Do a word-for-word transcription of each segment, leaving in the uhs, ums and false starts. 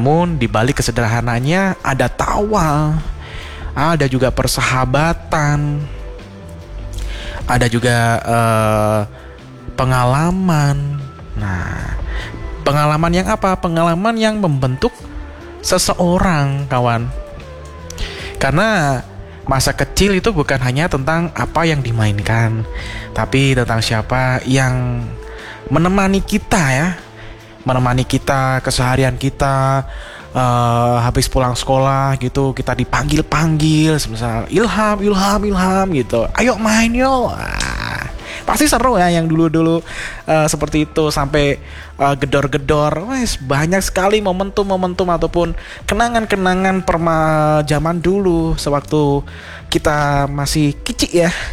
Namun di balik kesederhanaannya ada tawa, ada juga persahabatan, ada juga uh, pengalaman. Nah, pengalaman yang apa? Pengalaman yang membentuk seseorang, kawan. Karena masa kecil itu bukan hanya tentang apa yang dimainkan, tapi tentang siapa yang menemani kita ya. Menemani kita keseharian kita. Uh, habis pulang sekolah gitu, kita dipanggil-panggil, misal Ilham, Ilham, Ilham gitu. Ayo main yo. Ah, pasti seru ya yang dulu-dulu uh, seperti itu, sampai uh, gedor-gedor. Wes banyak sekali momentum-momentum ataupun kenangan-kenangan perma zaman dulu sewaktu kita masih kecil ya.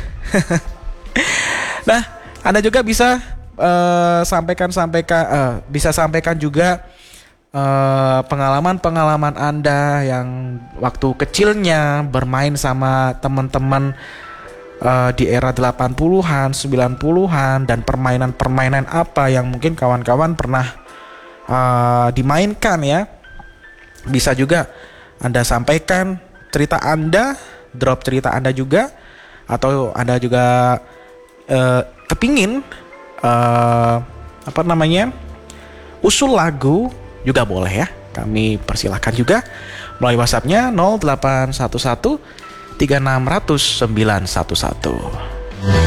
Nah, Anda juga bisa uh, sampaikan sampaikan uh, bisa sampaikan juga Uh, pengalaman-pengalaman Anda yang waktu kecilnya bermain sama teman-teman uh, di era delapan puluhan, sembilan puluhan, dan permainan-permainan apa yang mungkin kawan-kawan pernah uh, dimainkan ya. Bisa juga Anda sampaikan cerita Anda, drop cerita Anda juga, atau Anda juga uh, kepingin uh, apa namanya usul lagu juga boleh ya. Kami persilahkan juga melalui WhatsApp-nya nol delapan satu satu tiga enam nol nol sembilan satu satu.